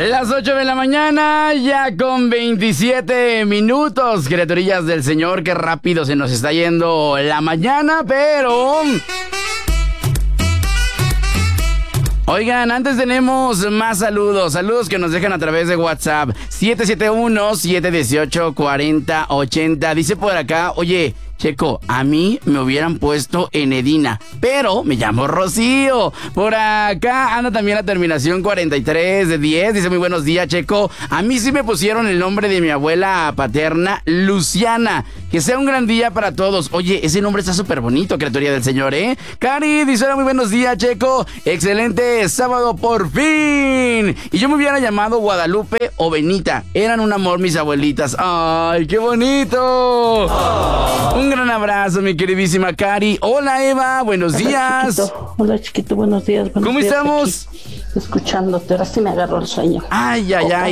Las 8 de la mañana, ya con 27 minutos, criaturillas del Señor, qué rápido se nos está yendo la mañana, pero... Oigan, antes tenemos más saludos que nos dejan a través de WhatsApp, 771-718-4080, dice por acá, oye... Checo, a mí me hubieran puesto Enedina, pero me llamo Rocío. Por acá anda también la terminación 43 de 10. Dice muy buenos días, Checo. A mí sí me pusieron el nombre de mi abuela paterna, Luciana. Que sea un gran día para todos. Oye, ese nombre está súper bonito, criatura del Señor, ¿eh? Cari dice hola, muy buenos días, Checo. Excelente sábado por fin. Y yo me hubiera llamado Guadalupe o Benita. Eran un amor mis abuelitas. ¡Ay, qué bonito! Un gran abrazo, mi queridísima Cari. Hola, Eva, buenos días. Chiquito. Hola, chiquito, buenos días. ¿Cómo estamos? Escuchándote, ahora sí me agarró el sueño. Ay.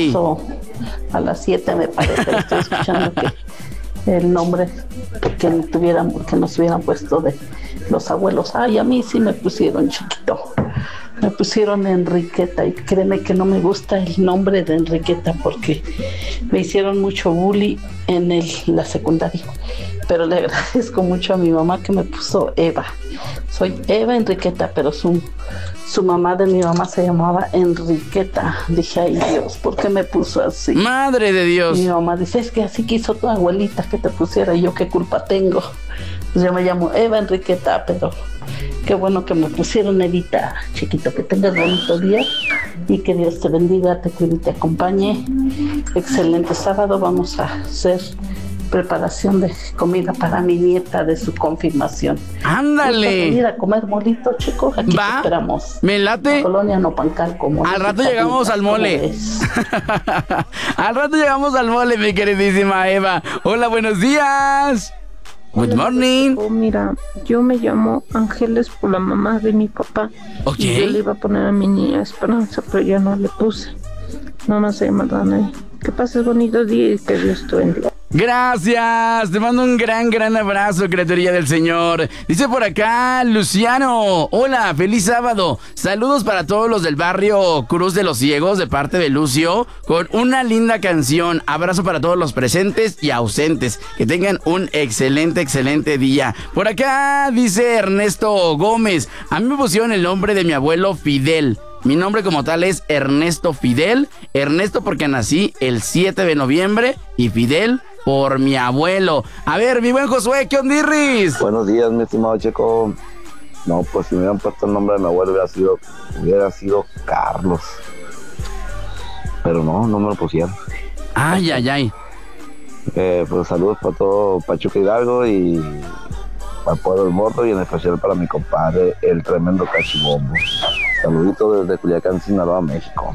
A las 7 me parece, estoy escuchando que el nombre que nos hubieran puesto de los abuelos. Ay, a mí sí me pusieron, chiquito. Me pusieron Enriqueta y créeme que no me gusta el nombre de Enriqueta porque me hicieron mucho bullying en la secundaria. Pero le agradezco mucho a mi mamá que me puso Eva. Soy Eva Enriqueta, pero su mamá de mi mamá se llamaba Enriqueta. Dije, ay Dios, ¿por qué me puso así? Madre de Dios. Y mi mamá dice, es que así quiso tu abuelita que te pusiera. Y yo, ¿qué culpa tengo? Pues yo me llamo Eva Enriqueta, pero qué bueno que me pusieron Evita, chiquito. Que tengas bonito día y que Dios te bendiga, te cuide y te acompañe. Excelente sábado. Vamos a hacer preparación de comida para mi nieta de su confirmación. ¡Ándale! Ir a comer molito, chico. Aquí te esperamos. Me late. La colonia Nopancal, como al rato llegamos al mole. Al rato llegamos al mole, mi queridísima Eva. Hola, buenos días. Good morning. Mira, yo me llamo Ángeles por la mamá de mi papá. Ok. Y yo le iba a poner a mi niña Esperanza, pero ya no le puse. No se llama Dana. Que pases bonito día y que Dios te bendiga. Gracias, te mando un gran abrazo, criaturilla del Señor. Dice por acá Luciano, hola, feliz sábado. Saludos para todos los del barrio Cruz de los Ciegos de parte de Lucio, con una linda canción. Abrazo para todos los presentes y ausentes. Que tengan un excelente día. Por acá dice Ernesto Gómez, a mí me pusieron el nombre de mi abuelo Fidel. Mi nombre como tal es Ernesto Fidel. Ernesto porque nací el 7 de noviembre y Fidel por mi abuelo. A ver, mi buen Josué, ¿qué ondirris? Buenos días, mi estimado Checo. No, pues si me hubieran puesto el nombre de mi abuelo hubiera sido Carlos. Pero no me lo pusieron. Ay. Pues saludos para todo Pachuca Hidalgo y para el pueblo del Morro y en especial para mi compadre, el tremendo Cachibombo. Saluditos desde Culiacán, Sinaloa, México.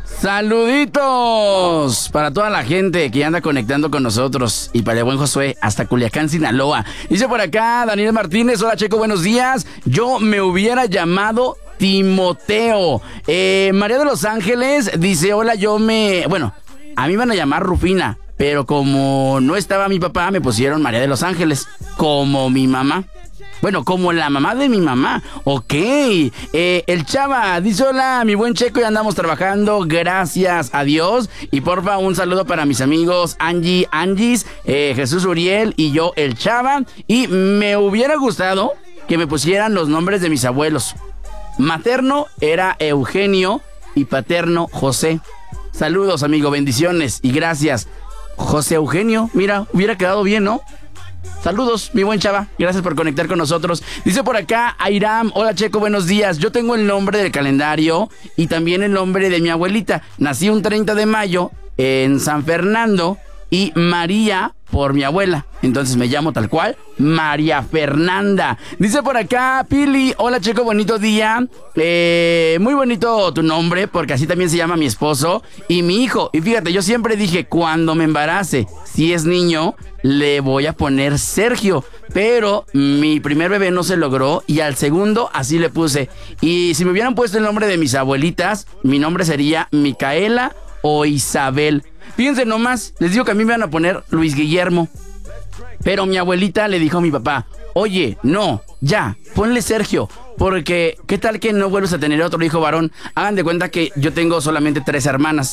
Saluditos para toda la gente que anda conectando con nosotros y para el buen Josué hasta Culiacán, Sinaloa. Dice por acá Daniel Martínez, hola Checo, buenos días. Yo me hubiera llamado Timoteo. María de los Ángeles dice, hola, bueno, a mí me van a llamar Rufina, pero como no estaba mi papá, me pusieron María de los Ángeles, como mi mamá. Bueno, como la mamá de mi mamá. Ok. El Chava dice, hola, mi buen Checo, ya andamos trabajando, gracias a Dios. Y porfa, un saludo para mis amigos Angis, Jesús Uriel y yo, el Chava. Y me hubiera gustado que me pusieran los nombres de mis abuelos. Materno era Eugenio y paterno José. Saludos, amigo, bendiciones y gracias. José Eugenio, mira, hubiera quedado bien, ¿no? Saludos, mi buen Chava, gracias por conectar con nosotros. Dice por acá Airam, hola Checo, buenos días. Yo tengo el nombre del calendario y también el nombre de mi abuelita. Nací un 30 de mayo en San Fernando y María por mi abuela. Entonces me llamo tal cual, María Fernanda. Dice por acá Pili, hola Checo, bonito día. Muy bonito tu nombre, porque así también se llama mi esposo y mi hijo. Y fíjate, yo siempre dije, cuando me embarace, si es niño, le voy a poner Sergio. Pero mi primer bebé no se logró y al segundo así le puse. Y si me hubieran puesto el nombre de mis abuelitas, mi nombre sería Micaela o Isabel. Fíjense nomás, les digo que a mí me van a poner Luis Guillermo. Pero mi abuelita le dijo a mi papá, oye, no, ya, ponle Sergio, porque ¿qué tal que no vuelves a tener otro hijo varón? Hagan de cuenta que yo tengo solamente 3 hermanas.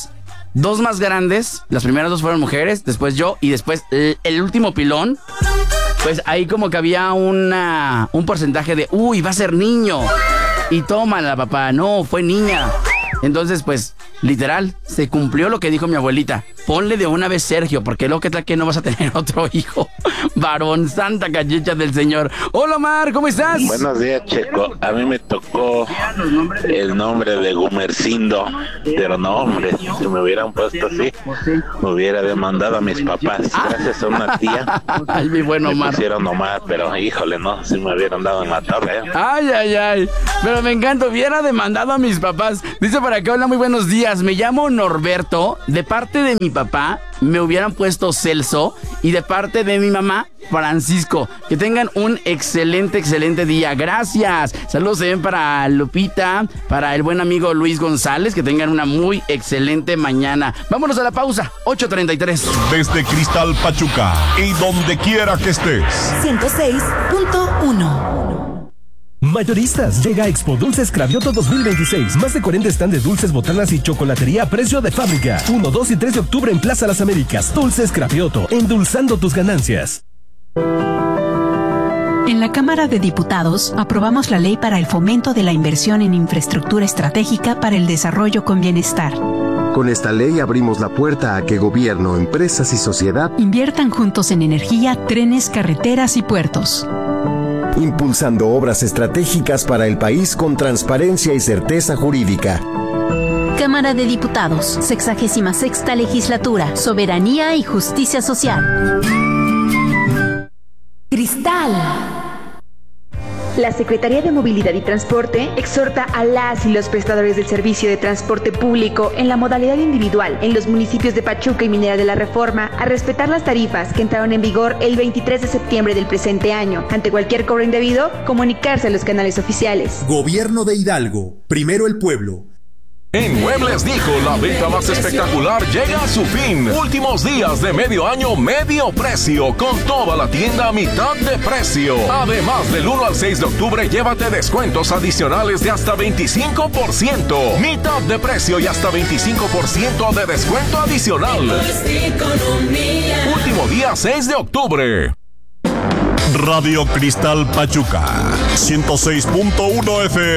2 más grandes, las primeras 2 fueron mujeres, después yo y después el último pilón, pues ahí como que había un porcentaje de, va a ser niño. Y tómala, papá, no, fue niña. Entonces, pues, literal, se cumplió lo que dijo mi abuelita. Ponle de una vez Sergio, porque lo que tal que no vas a tener otro hijo. Varón, santa cachicha del Señor. Hola, Omar, ¿cómo estás? Buenos días, Checo. A mí me tocó el nombre de Gumercindo, pero no, hombre, si me hubieran puesto así, me hubiera demandado a mis papás. Gracias a una tía. Ay, mi buen Omar. Me pusieron Omar, pero híjole, no, si me hubieran dado en la torre. Ay. Pero me encanta, hubiera demandado a mis papás. Dice por acá, hola, muy buenos días. Me llamo Norberto. De parte de mi papá, me hubieran puesto Celso. Y de parte de mi mamá, Francisco. Que tengan un excelente día. Gracias. Saludos también para Lupita, para el buen amigo Luis González. Que tengan una muy excelente mañana. Vámonos a la pausa. 8:33. Desde Cristal Pachuca y donde quiera que estés. 106.1. Mayoristas, llega a Expo Dulces Cravioto 2026. Más de 40 stand de dulces, botanas y chocolatería a precio de fábrica. 1, 2 y 3 de octubre en Plaza Las Américas. Dulces Cravioto, endulzando tus ganancias. En la Cámara de Diputados aprobamos la ley para el fomento de la inversión en infraestructura estratégica para el desarrollo con bienestar. Con esta ley abrimos la puerta a que gobierno, empresas y sociedad inviertan juntos en energía, trenes, carreteras y puertos. Impulsando obras estratégicas para el país con transparencia y certeza jurídica. Cámara de Diputados, 66ª Legislatura, Soberanía y Justicia Social. Cristal. La Secretaría de Movilidad y Transporte exhorta a las y los prestadores del servicio de transporte público en la modalidad individual en los municipios de Pachuca y Minera de la Reforma a respetar las tarifas que entraron en vigor el 23 de septiembre del presente año. Ante cualquier cobro indebido, comunicarse a los canales oficiales. Gobierno de Hidalgo. Primero el pueblo. En Muebles Dijo, la venta más espectacular llega a su fin. Últimos días de medio año, medio precio, con toda la tienda a mitad de precio. Además, del 1 al 6 de octubre, llévate descuentos adicionales de hasta 25%. Mitad de precio y hasta 25% de descuento adicional. Último día 6 de octubre. Radio Cristal Pachuca, 106.1 FM.